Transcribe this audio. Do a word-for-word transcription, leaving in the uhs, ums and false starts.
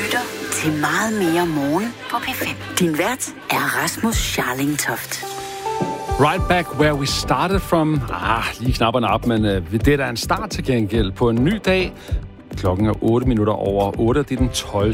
lytter til Meget mere morgen på P fem. Din vært er Rasmus Scharling Toft. Right back where we started from. Ah, lige knapperne op, men uh, det er da en start til gengæld på en ny dag. Klokken er otte minutter over otte, det er den tolvte